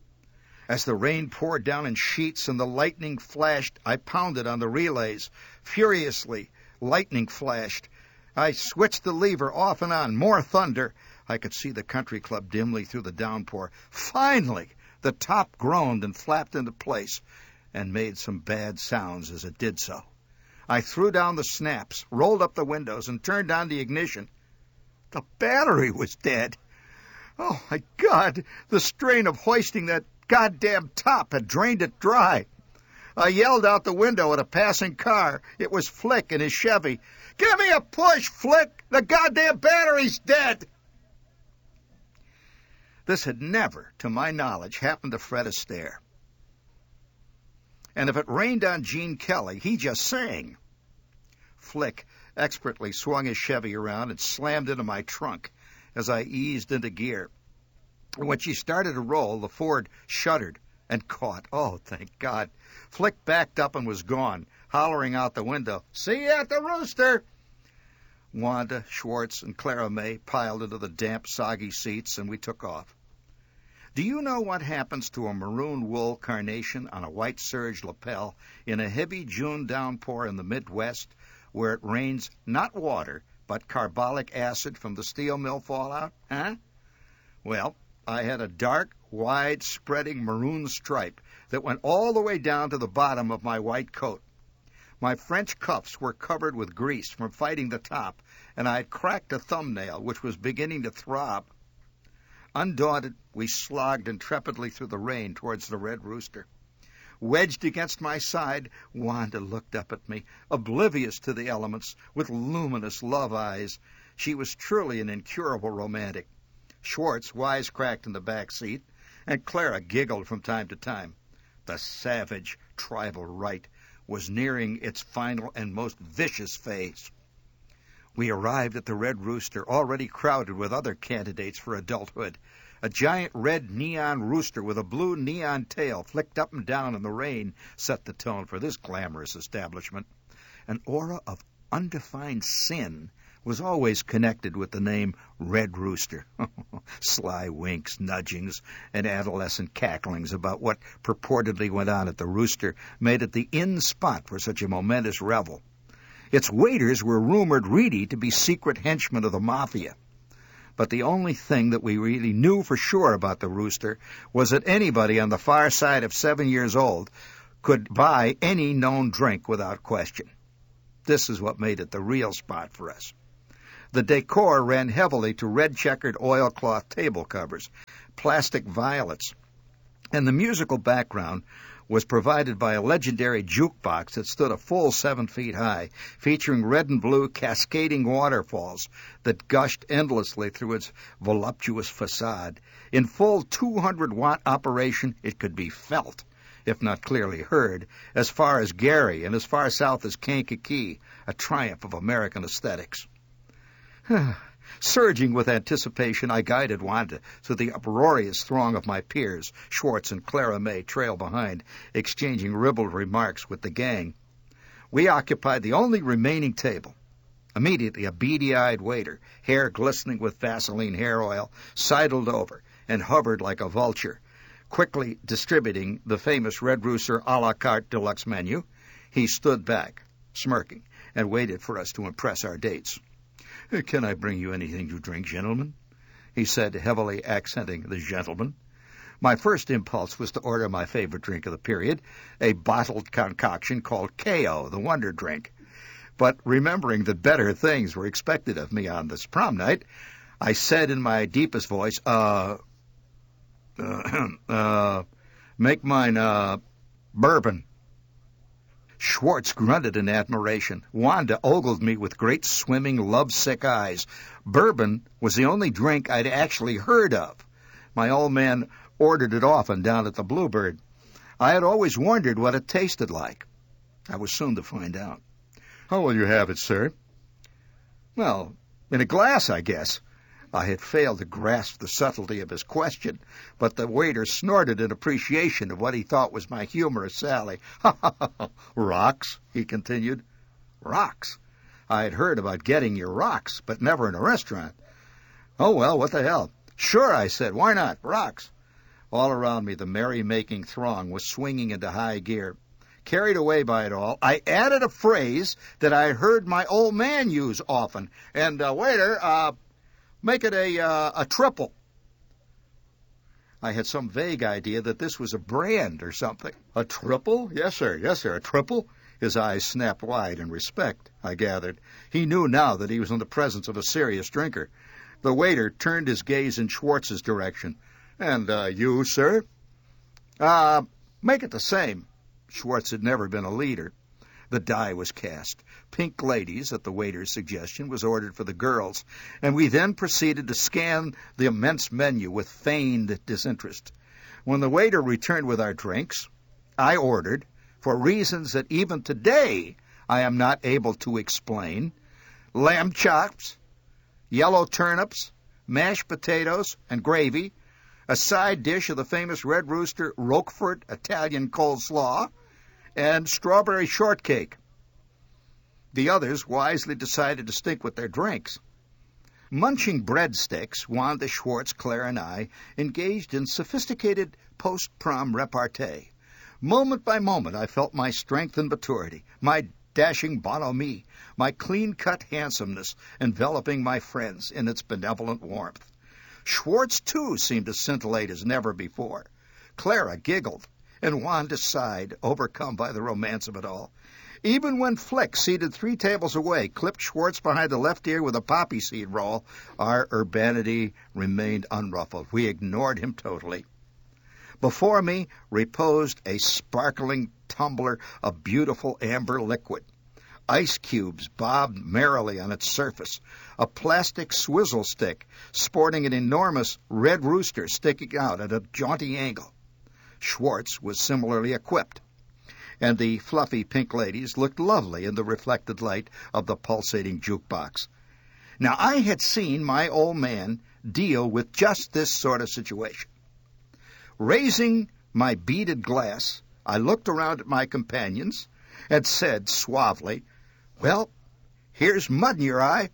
As the rain poured down in sheets and the lightning flashed, I pounded on the relays. Furiously, lightning flashed. I switched the lever off and on. More thunder. I could see the country club dimly through the downpour. Finally, the top groaned and flapped into place and made some bad sounds as it did so. I threw down the snaps, rolled up the windows, and turned on the ignition. The battery was dead. Oh, my God, the strain of hoisting that goddamn top had drained it dry. I yelled out the window at a passing car. It was Flick in his Chevy. "Give me a push, Flick! The goddamn battery's dead!" This had never, to my knowledge, happened to Fred Astaire. And if it rained on Gene Kelly, he just sang. Flick expertly swung his Chevy around and slammed into my trunk as I eased into gear. When she started to roll, the Ford shuddered and caught. Oh, thank God. Flick backed up and was gone, hollering out the window, "See you at the Rooster!" Wanda, Schwartz, and Clara May piled into the damp, soggy seats, and we took off. Do you know what happens to a maroon wool carnation on a white serge lapel in a heavy June downpour in the Midwest, where it rains not water, but carbolic acid from the steel mill fallout? Huh? Well, I had a dark, wide-spreading maroon stripe that went all the way down to the bottom of my white coat. My French cuffs were covered with grease from fighting the top, and I had cracked a thumbnail, which was beginning to throb. Undaunted, we slogged intrepidly through the rain towards the Red Rooster. Wedged against my side, Wanda looked up at me, oblivious to the elements, with luminous love eyes. She was truly an incurable romantic. Schwartz wisecracked in the back seat, and Clara giggled from time to time. The savage tribal right was nearing its final and most vicious phase. We arrived at the Red Rooster, already crowded with other candidates for adulthood. A giant red neon rooster with a blue neon tail flicked up and down in the rain set the tone for this glamorous establishment. An aura of undefined sin was always connected with the name Red Rooster. Sly winks, nudgings, and adolescent cacklings about what purportedly went on at the Rooster made it the in spot for such a momentous revel. Its waiters were rumored really to be secret henchmen of the mafia. But the only thing that we really knew for sure about the Rooster was that anybody on the far side of seven years old could buy any known drink without question. This is what made it the real spot for us. The decor ran heavily to red-checkered oilcloth table covers, plastic violets, and the musical background was provided by a legendary jukebox that stood a full seven feet high, featuring red and blue cascading waterfalls that gushed endlessly through its voluptuous facade. In full two hundred watt operation, it could be felt, if not clearly heard, as far as Gary and as far south as Kankakee, a triumph of American aesthetics. Surging with anticipation, I guided Wanda through the uproarious throng of my peers. Schwartz and Clara May trailed behind, exchanging ribald remarks with the gang. We occupied the only remaining table. Immediately, a beady-eyed waiter, hair glistening with Vaseline hair oil, sidled over and hovered like a vulture, quickly distributing the famous Red Rooster a la carte deluxe menu. He stood back, smirking, and waited for us to impress our dates. "Can I bring you anything to drink, gentlemen?" he said, heavily accenting the gentleman. My first impulse was to order my favorite drink of the period, a bottled concoction called K O, the Wonder Drink. But remembering that better things were expected of me on this prom night, I said in my deepest voice, uh, uh, uh make mine, uh, bourbon. Schwartz grunted in admiration. Wanda ogled me with great swimming, lovesick eyes. Bourbon was the only drink I'd actually heard of. My old man ordered it often down at the Bluebird. I had always wondered what it tasted like. I was soon to find out. "How will you have it, sir?" "Well, in a glass, I guess." I had failed to grasp the subtlety of his question, but the waiter snorted in appreciation of what he thought was my humorous sally. "Ha ha ha! Rocks," he continued. Rocks? I had heard about getting your rocks, but never in a restaurant. "Oh, well, what the hell?" "Sure," I said. "Why not? Rocks." All around me, the merry-making throng was swinging into high gear. Carried away by it all, I added a phrase that I heard my old man use often. And, uh, waiter, uh, make it a, uh, a triple. I had some vague idea that this was a brand or something. "A triple? Yes, sir. Yes, sir. A triple?" His eyes snapped wide in respect, I gathered. He knew now that he was in the presence of a serious drinker. The waiter turned his gaze in Schwartz's direction. "And, uh, you, sir?" Uh, make it the same." Schwartz had never been a leader. The die was cast. Pink Ladies, at the waiter's suggestion, was ordered for the girls, and we then proceeded to scan the immense menu with feigned disinterest. When the waiter returned with our drinks, I ordered, for reasons that even today I am not able to explain, lamb chops, yellow turnips, mashed potatoes, and gravy, a side dish of the famous Red Rooster Roquefort Italian coleslaw, and strawberry shortcake. The others wisely decided to stick with their drinks. Munching breadsticks, Wanda, Schwartz, Claire, and I engaged in sophisticated post-prom repartee. Moment by moment, I felt my strength and maturity, my dashing bonhomie, my clean-cut handsomeness enveloping my friends in its benevolent warmth. Schwartz, too, seemed to scintillate as never before. Clara giggled, and Wanda sighed, overcome by the romance of it all. Even when Flick, seated three tables away, clipped Schwartz behind the left ear with a poppy seed roll, our urbanity remained unruffled. We ignored him totally. Before me reposed a sparkling tumbler of beautiful amber liquid. Ice cubes bobbed merrily on its surface. A plastic swizzle stick sporting an enormous Red Rooster sticking out at a jaunty angle. Schwartz was similarly equipped, and the fluffy Pink Ladies looked lovely in the reflected light of the pulsating jukebox. Now, I had seen my old man deal with just this sort of situation. Raising my beaded glass, I looked around at my companions and said suavely, "Well, here's mud in your eye."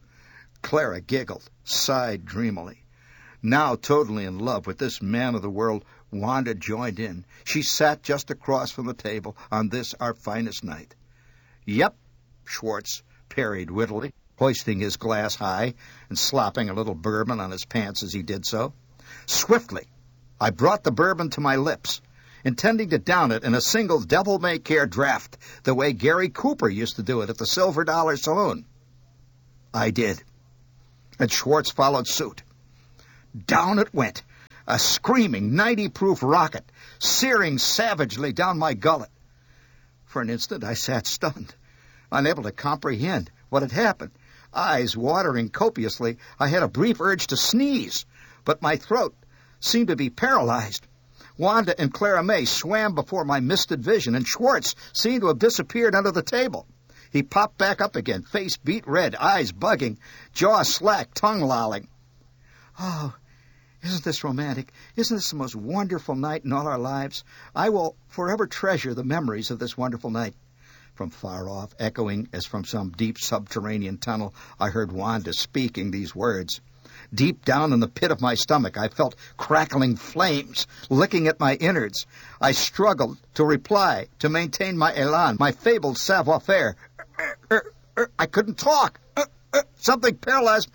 Clara giggled, sighed dreamily. Now totally in love with this man of the world, Wanda joined in. She sat just across from the table on this, our finest night. "Yep," Schwartz parried wittily, hoisting his glass high and slopping a little bourbon on his pants as he did so. Swiftly, I brought the bourbon to my lips, intending to down it in a single devil-may-care draft, the way Gary Cooper used to do it at the Silver Dollar Saloon. I did, and Schwartz followed suit. Down it went, a screaming ninety-proof rocket, searing savagely down my gullet. For an instant I sat stunned, unable to comprehend what had happened. Eyes watering copiously, I had a brief urge to sneeze, but my throat seemed to be paralyzed. Wanda and Clara May swam before my misted vision, and Schwartz seemed to have disappeared under the table. He popped back up again, face beet red, eyes bugging, jaw slack, tongue lolling. Oh, isn't this romantic? Isn't this the most wonderful night in all our lives? I will forever treasure the memories of this wonderful night. From far off, echoing as from some deep subterranean tunnel, I heard Wanda speaking these words. Deep down in the pit of my stomach, I felt crackling flames licking at my innards. I struggled to reply, to maintain my elan, my fabled savoir-faire. I couldn't talk. Something paralyzed.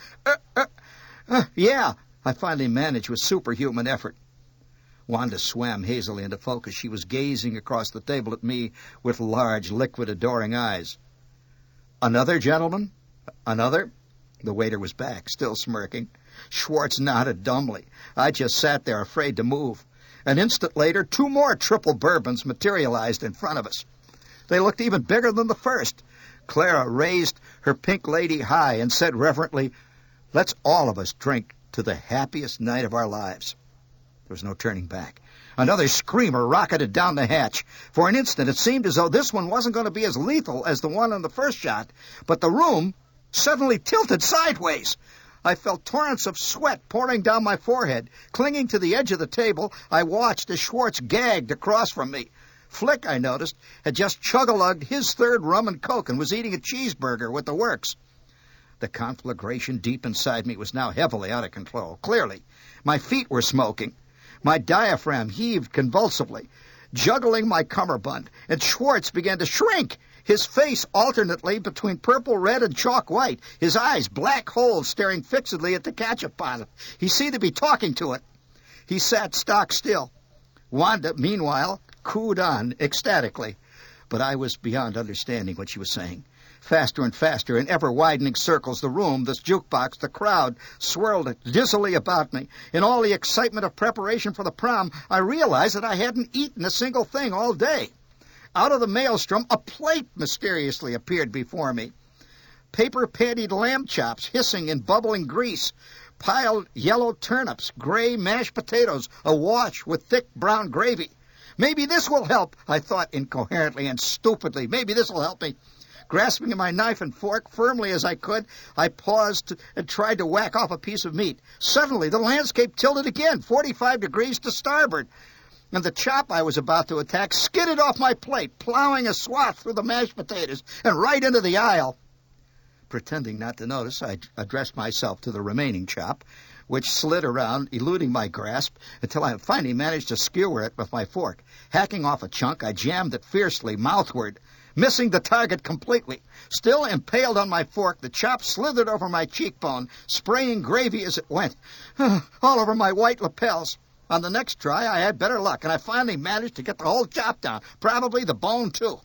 Yeah, I finally managed with superhuman effort. Wanda swam hazily into focus. She was gazing across the table at me with large, liquid, adoring eyes. Another, gentleman? Another? The waiter was back, still smirking. Schwartz nodded dumbly. I just sat there, afraid to move. An instant later, two more triple bourbons materialized in front of us. They looked even bigger than the first. Clara raised her pink lady high and said reverently, "Let's all of us drink to the happiest night of our lives." There was no turning back. Another screamer rocketed down the hatch. For an instant, it seemed as though this one wasn't going to be as lethal as the one on the first shot, but the room suddenly tilted sideways. I felt torrents of sweat pouring down my forehead. Clinging to the edge of the table, I watched as Schwartz gagged across from me. Flick, I noticed, had just chug-a-lugged his third rum and coke and was eating a cheeseburger with the works. The conflagration deep inside me was now heavily out of control. Clearly, my feet were smoking. My diaphragm heaved convulsively, juggling my cummerbund, and Schwartz began to shrink, his face alternately between purple red and chalk white, his eyes black holes staring fixedly at the ketchup bottle. He seemed to be talking to it. He sat stock still. Wanda, meanwhile, cooed on ecstatically, but I was beyond understanding what she was saying. Faster and faster, in ever-widening circles, the room, this jukebox, the crowd, swirled dizzily about me. In all the excitement of preparation for the prom, I realized that I hadn't eaten a single thing all day. Out of the maelstrom, a plate mysteriously appeared before me. Paper-pantied lamb chops hissing in bubbling grease, piled yellow turnips, gray mashed potatoes, awash with thick brown gravy. Maybe this will help, I thought incoherently and stupidly. Maybe this will help me. Grasping my knife and fork firmly as I could, I paused and tried to whack off a piece of meat. Suddenly, the landscape tilted again, forty-five degrees to starboard, and the chop I was about to attack skidded off my plate, plowing a swath through the mashed potatoes and right into the aisle. Pretending not to notice, I addressed myself to the remaining chop, which slid around, eluding my grasp, until I finally managed to skewer it with my fork. Hacking off a chunk, I jammed it fiercely, mouthward, missing the target completely. Still impaled on my fork, the chop slithered over my cheekbone, spraying gravy as it went, all over my white lapels. On the next try, I had better luck, and I finally managed to get the whole chop down, probably the bone, too.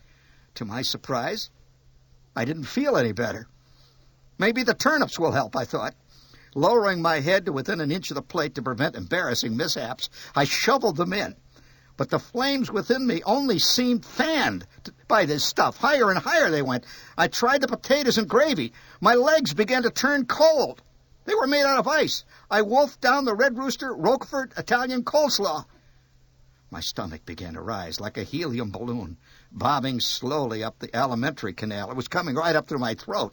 To my surprise, I didn't feel any better. Maybe the turnips will help, I thought. Lowering my head to within an inch of the plate to prevent embarrassing mishaps, I shoveled them in. But the flames within me only seemed fanned by this stuff. Higher and higher they went. I tried the potatoes and gravy. My legs began to turn cold. They were made out of ice. I wolfed down the Red Rooster Roquefort Italian coleslaw. My stomach began to rise like a helium balloon, bobbing slowly up the alimentary canal. It was coming right up through my throat.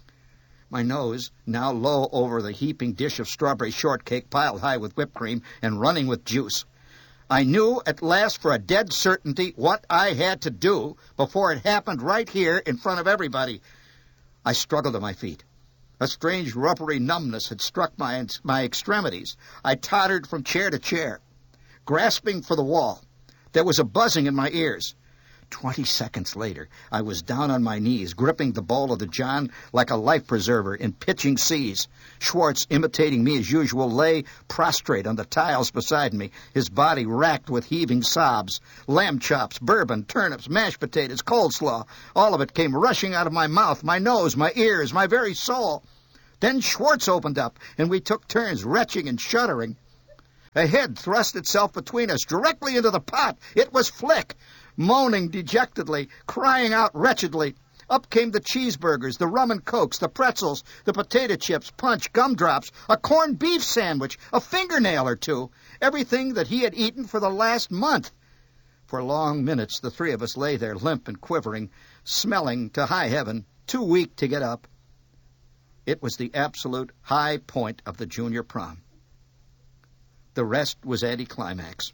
My nose, now low over the heaping dish of strawberry shortcake piled high with whipped cream and running with juice. I knew at last for a dead certainty what I had to do before it happened right here in front of everybody. I struggled to my feet. A strange rubbery numbness had struck my, my extremities. I tottered from chair to chair, grasping for the wall. There was a buzzing in my ears. Twenty seconds later, I was down on my knees, gripping the bowl of the John like a life preserver in pitching seas. Schwartz, imitating me as usual, lay prostrate on the tiles beside me, his body racked with heaving sobs. Lamb chops, bourbon, turnips, mashed potatoes, coleslaw, all of it came rushing out of my mouth, my nose, my ears, my very soul. Then Schwartz opened up, and we took turns retching and shuddering. A head thrust itself between us, directly into the pot. It was Flick, moaning dejectedly, crying out wretchedly. Up came the cheeseburgers, the rum and cokes, the pretzels, the potato chips, punch, gumdrops, a corned beef sandwich, a fingernail or two, everything that he had eaten for the last month. For long minutes the three of us lay there, limp and quivering, smelling to high heaven, too weak to get up. It was the absolute high point of the junior prom. The rest was anticlimax.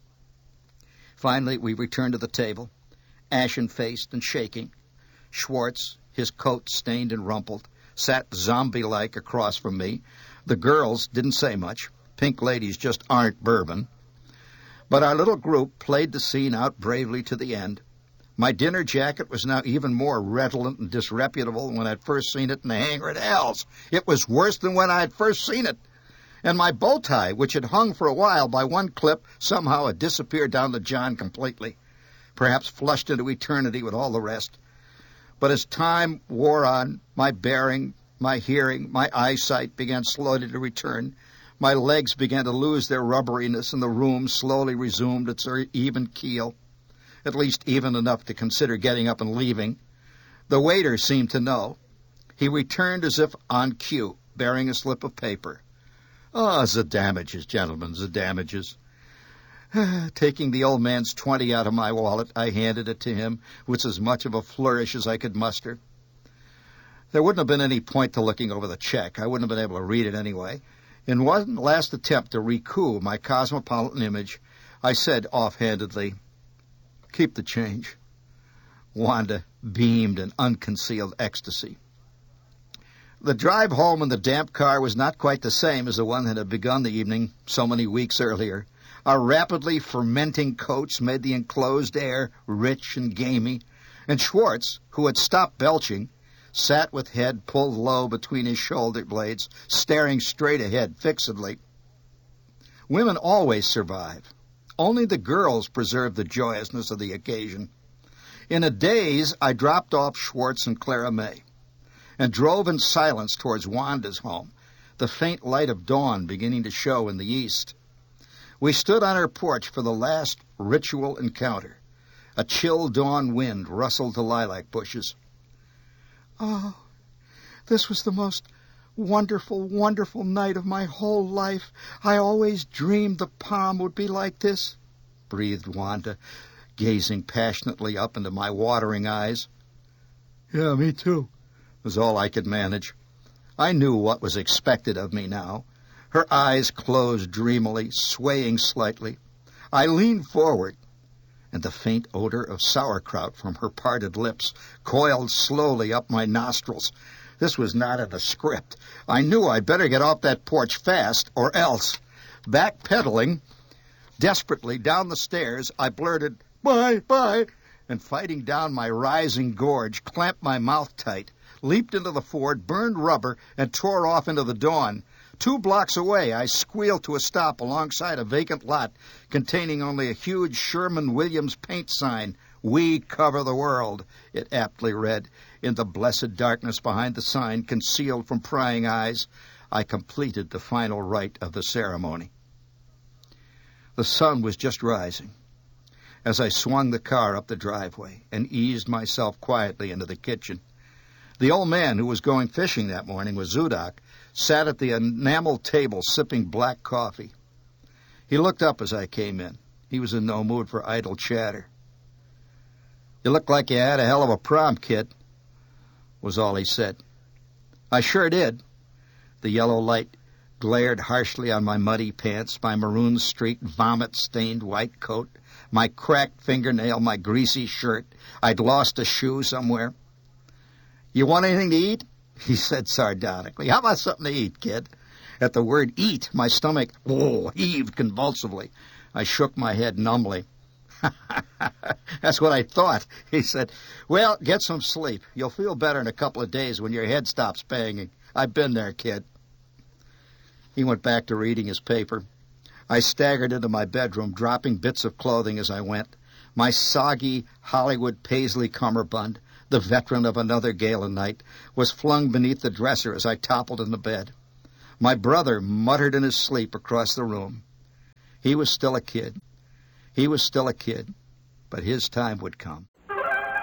Finally, we returned to the table, ashen-faced and shaking. Schwartz, his coat stained and rumpled, sat zombie-like across from me. The girls didn't say much. Pink ladies just aren't bourbon. But our little group played the scene out bravely to the end. My dinner jacket was now even more redolent and disreputable than when I'd first seen it in the hangar at Al's. It was worse than when I had first seen it. And my bow tie, which had hung for a while by one clip, somehow had disappeared down the John completely, perhaps flushed into eternity with all the rest. But as time wore on, my bearing, my hearing, my eyesight began slowly to return. My legs began to lose their rubberiness, and the room slowly resumed its even keel, at least even enough to consider getting up and leaving. The waiter seemed to know. He returned as if on cue, bearing a slip of paper. "Oh, the damages, gentlemen, the damages." Taking the old man's twenty out of my wallet, I handed it to him with as much of a flourish as I could muster. There wouldn't have been any point to looking over the check. I wouldn't have been able to read it anyway. In one last attempt to recoup my cosmopolitan image, I said offhandedly, "Keep the change." Wanda beamed in unconcealed ecstasy. The drive home in the damp car was not quite the same as the one that had begun the evening so many weeks earlier. Our rapidly fermenting coats made the enclosed air rich and gamey, and Schwartz, who had stopped belching, sat with head pulled low between his shoulder blades, staring straight ahead fixedly. Women always survive. Only the girls preserve the joyousness of the occasion. In a daze, I dropped off Schwartz and Clara May, and drove in silence towards Wanda's home, the faint light of dawn beginning to show in the east. We stood on her porch for the last ritual encounter. A chill dawn wind rustled the lilac bushes. "Oh, this was the most wonderful, wonderful night of my whole life. I always dreamed the prom would be like this," breathed Wanda, gazing passionately up into my watering eyes. "Yeah, me too," was all I could manage. I knew what was expected of me now. Her eyes closed dreamily, swaying slightly. I leaned forward, and the faint odor of sauerkraut from her parted lips coiled slowly up my nostrils. This was not in the script. I knew I'd better get off that porch fast, or else. Backpedaling desperately down the stairs, I blurted, "Bye, bye," and fighting down my rising gorge, clamped my mouth tight, leaped into the Ford, burned rubber, and tore off into the dawn. Two blocks away, I squealed to a stop alongside a vacant lot containing only a huge Sherman-Williams paint sign. "We cover the world," it aptly read. In the blessed darkness behind the sign, concealed from prying eyes, I completed the final rite of the ceremony. The sun was just rising as I swung the car up the driveway and eased myself quietly into the kitchen. The old man who was going fishing that morning with Zudak sat at the enameled table sipping black coffee. He looked up as I came in. He was in no mood for idle chatter. "You look like you had a hell of a prom, kid," was all he said. I sure did. The yellow light glared harshly on my muddy pants, my maroon-streaked, vomit-stained white coat, my cracked fingernail, my greasy shirt. I'd lost a shoe somewhere. "You want anything to eat?" he said sardonically. "How about something to eat, kid?" At the word eat, my stomach oh, heaved convulsively. I shook my head numbly. That's what I thought. He said, well, get some sleep. You'll feel better in a couple of days when your head stops banging. I've been there, kid. He went back to reading his paper. I staggered into my bedroom, dropping bits of clothing as I went. My soggy Hollywood paisley cummerbund, the veteran of another gala night, was flung beneath the dresser as I toppled into bed. My brother muttered in his sleep across the room. He was still a kid. He was still a kid, but his time would come.